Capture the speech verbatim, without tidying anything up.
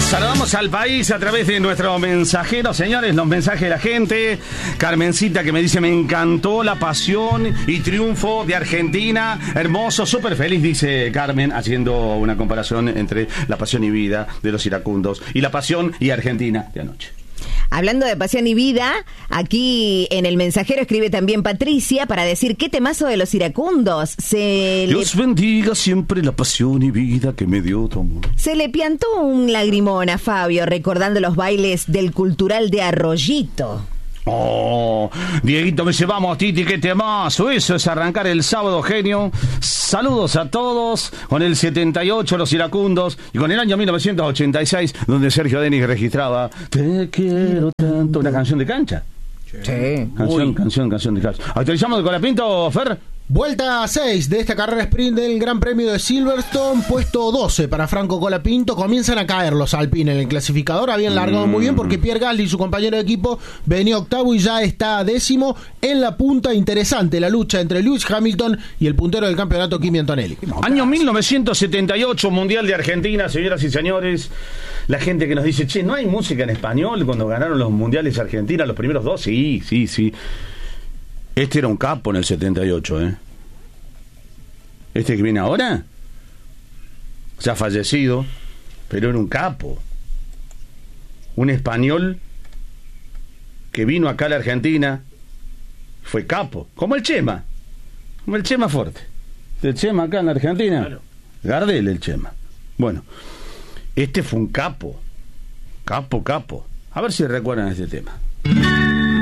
Saludamos al país a través de nuestro mensajero, señores, los mensajes de la gente. Carmencita que me dice, me encantó la pasión y triunfo de Argentina. Hermoso, súper feliz, dice Carmen, haciendo una comparación entre la pasión y vida de los iracundos y la pasión y Argentina de anoche. Hablando de pasión y vida, aquí en el mensajero escribe también Patricia para decir qué temazo de los iracundos. Se Dios le... bendiga siempre la pasión y vida que me dio tu amor. Se le piantó un lagrimón a Fabio recordando los bailes del Cultural de Arroyito. Oh, Dieguito, me llevamos a Titi, qué temazo. Eso es arrancar el sábado, genio. Saludos a todos con el setenta y ocho, los iracundos, y con el año mil novecientos ochenta y seis, donde Sergio Denis registraba Te quiero tanto, una canción de cancha. Sí. Canción, canción, canción de cancha. ¿Actualizamos de Colapinto, Fer? Vuelta seis de esta carrera sprint del Gran Premio de Silverstone, puesto doce para Franco Colapinto. Comienzan a caer los Alpine en el clasificador. Habían largado muy bien porque Pierre Gasly, su compañero de equipo, venía octavo y ya está décimo. En la punta, interesante la lucha entre Lewis Hamilton y el puntero del campeonato, Kimi Antonelli. Año mil novecientos setenta y ocho, Mundial de Argentina, señoras y señores. La gente que nos dice, che, ¿no hay música en español cuando ganaron los Mundiales Argentina, los primeros dos? Sí, sí, sí. Este era un capo en el setenta y ocho, ¿eh? Este que viene ahora, ya fallecido, pero era un capo. Un español que vino acá a la Argentina, fue capo, como el Chema, como el Chema Forte. El Chema acá en la Argentina, claro. Gardel el Chema. Bueno, este fue un capo, capo, capo. A ver si recuerdan este tema.